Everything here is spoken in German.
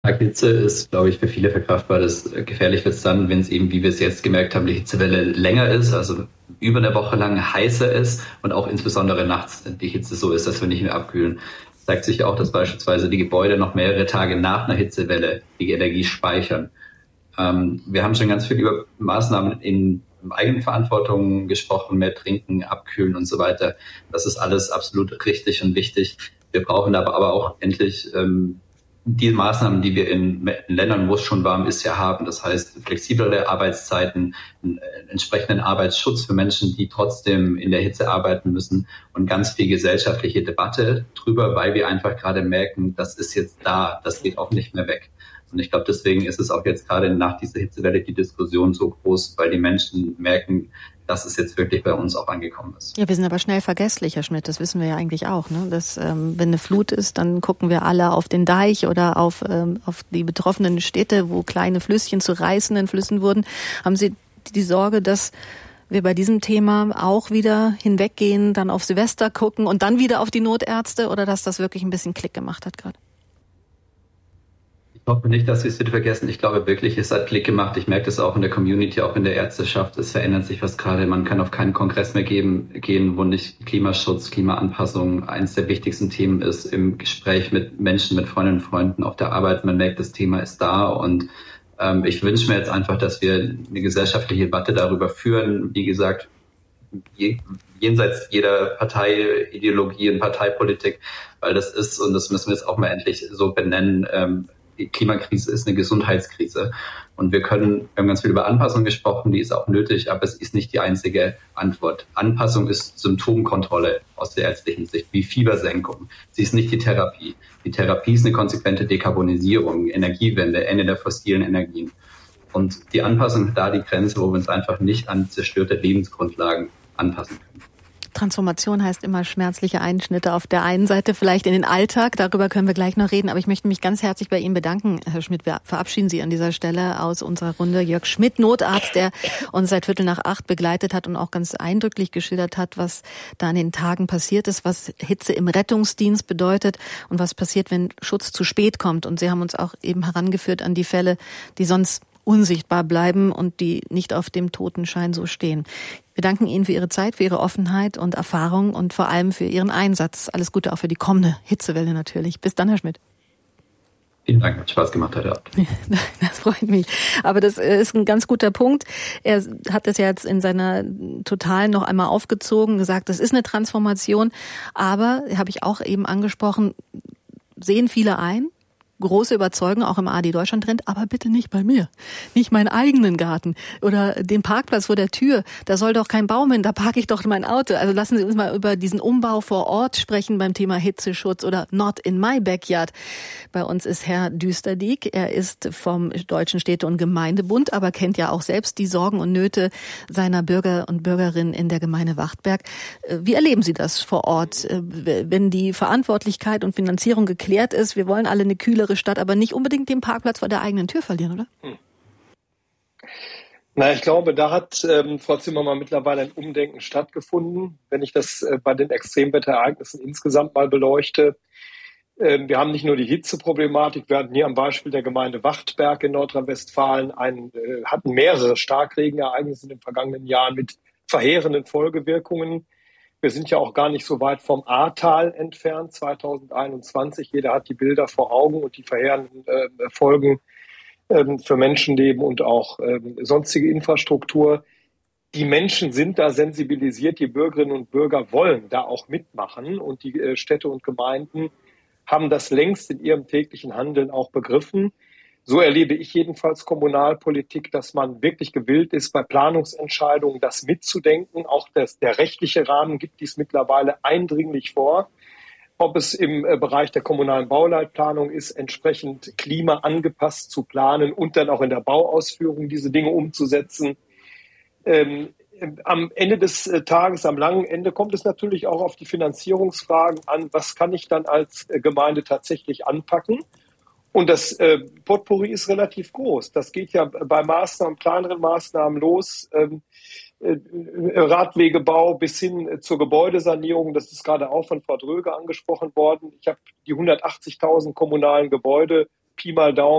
Hitze ist, glaube ich, für viele verkraftbar. Das gefährlich wird es dann, wenn es eben, wie wir es jetzt gemerkt haben, die Hitzewelle länger ist, also über eine Woche lang heißer ist und auch insbesondere nachts die Hitze so ist, dass wir nicht mehr abkühlen. Es zeigt sich auch, dass beispielsweise die Gebäude noch mehrere Tage nach einer Hitzewelle die Energie speichern. Wir haben schon ganz viel über Maßnahmen in Eigenverantwortung gesprochen, mehr trinken, abkühlen und so weiter. Das ist alles absolut richtig und wichtig. Wir brauchen aber auch endlich die Maßnahmen, die wir in Ländern, wo es schon warm ist, ja haben. Das heißt, flexiblere Arbeitszeiten, einen entsprechenden Arbeitsschutz für Menschen, die trotzdem in der Hitze arbeiten müssen und ganz viel gesellschaftliche Debatte drüber, weil wir einfach gerade merken, das ist jetzt da, das geht auch nicht mehr weg. Und ich glaube, deswegen ist es auch jetzt gerade nach dieser Hitzewelle die Diskussion so groß, weil die Menschen merken, dass es jetzt wirklich bei uns auch angekommen ist. Ja, wir sind aber schnell vergesslich, Herr Schmidt, das wissen wir ja eigentlich auch, ne? Dass, wenn eine Flut ist, dann gucken wir alle auf den Deich oder auf die betroffenen Städte, wo kleine Flüsschen zu reißenden Flüssen wurden. Haben Sie die Sorge, dass wir bei diesem Thema auch wieder hinweggehen, dann auf Silvester gucken und dann wieder auf die Notärzte, oder dass das wirklich ein bisschen Klick gemacht hat gerade? Ich hoffe nicht, dass Sie es wieder vergessen. Ich glaube wirklich, es hat Klick gemacht. Ich merke das auch in der Community, auch in der Ärzteschaft. Es verändert sich was gerade. Man kann auf keinen Kongress mehr gehen, wo nicht Klimaschutz, Klimaanpassung eines der wichtigsten Themen ist. Im Gespräch mit Menschen, mit Freundinnen und Freunden auf der Arbeit. Man merkt, das Thema ist da. Und ich wünsche mir jetzt einfach, dass wir eine gesellschaftliche Debatte darüber führen. Wie gesagt, jenseits jeder Parteiideologie und Parteipolitik, weil das ist, und das müssen wir jetzt auch mal endlich so benennen, die Klimakrise ist eine Gesundheitskrise. Und wir haben ganz viel über Anpassung gesprochen, die ist auch nötig, aber es ist nicht die einzige Antwort. Anpassung ist Symptomkontrolle aus der ärztlichen Sicht, wie Fiebersenkung. Sie ist nicht die Therapie. Die Therapie ist eine konsequente Dekarbonisierung, Energiewende, Ende der fossilen Energien. Und die Anpassung ist da die Grenze, wo wir uns einfach nicht an zerstörte Lebensgrundlagen anpassen können. Transformation heißt immer schmerzliche Einschnitte auf der einen Seite, vielleicht in den Alltag, darüber können wir gleich noch reden, aber ich möchte mich ganz herzlich bei Ihnen bedanken, Herr Schmidt. Wir verabschieden Sie an dieser Stelle aus unserer Runde. Jörg Schmidt, Notarzt, der uns seit 7:45 begleitet hat und auch ganz eindrücklich geschildert hat, was da in den Tagen passiert ist, was Hitze im Rettungsdienst bedeutet und was passiert, wenn Schutz zu spät kommt. Und Sie haben uns auch eben herangeführt an die Fälle, die sonst unsichtbar bleiben und die nicht auf dem Totenschein so stehen. Wir danken Ihnen für Ihre Zeit, für Ihre Offenheit und Erfahrung und vor allem für Ihren Einsatz. Alles Gute auch für die kommende Hitzewelle natürlich. Bis dann, Herr Schmidt. Vielen Dank, hat Spaß gemacht heute Abend. Das freut mich. Aber das ist ein ganz guter Punkt. Er hat es ja jetzt in seiner Totalen noch einmal aufgezogen, gesagt, das ist eine Transformation. Aber, habe ich auch eben angesprochen, sehen viele ein. Große Überzeugung, auch im ARD Deutschland Trend, aber bitte nicht bei mir. Nicht meinen eigenen Garten oder den Parkplatz vor der Tür. Da soll doch kein Baum hin, da parke ich doch mein Auto. Also lassen Sie uns mal über diesen Umbau vor Ort sprechen beim Thema Hitzeschutz oder Not in my backyard. Bei uns ist Herr Düsterdiek. Er ist vom Deutschen Städte- und Gemeindebund, aber kennt ja auch selbst die Sorgen und Nöte seiner Bürger und Bürgerinnen in der Gemeinde Wachtberg. Wie erleben Sie das vor Ort, wenn die Verantwortlichkeit und Finanzierung geklärt ist? Wir wollen alle eine kühlere Stadt, aber nicht unbedingt den Parkplatz vor der eigenen Tür verlieren, oder? Na, ich glaube, da hat Frau Zimmermann mittlerweile ein Umdenken stattgefunden. Wenn ich das bei den Extremwetterereignissen insgesamt mal beleuchte, wir haben nicht nur die Hitzeproblematik, wir hatten hier am Beispiel der Gemeinde Wachtberg in Nordrhein-Westfalen hatten mehrere Starkregenereignisse in den vergangenen Jahren mit verheerenden Folgewirkungen. Wir sind ja auch gar nicht so weit vom Ahrtal entfernt, 2021. Jeder hat die Bilder vor Augen und die verheerenden Folgen für Menschenleben und auch sonstige Infrastruktur. Die Menschen sind da sensibilisiert, die Bürgerinnen und Bürger wollen da auch mitmachen und die Städte und Gemeinden haben das längst in ihrem täglichen Handeln auch begriffen. So erlebe ich jedenfalls Kommunalpolitik, dass man wirklich gewillt ist, bei Planungsentscheidungen das mitzudenken. Auch der rechtliche Rahmen gibt dies mittlerweile eindringlich vor. Ob es im Bereich der kommunalen Bauleitplanung ist, entsprechend klimaangepasst zu planen und dann auch in der Bauausführung diese Dinge umzusetzen. Am Ende des Tages, am langen Ende, kommt es natürlich auch auf die Finanzierungsfragen an. Was kann ich dann als Gemeinde tatsächlich anpacken? Und das Potpourri ist relativ groß. Das geht ja bei Maßnahmen, kleineren Maßnahmen los, Radwegebau bis hin zur Gebäudesanierung. Das ist gerade auch von Frau Dröge angesprochen worden. Ich habe die 180.000 kommunalen Gebäude Pi mal Daumen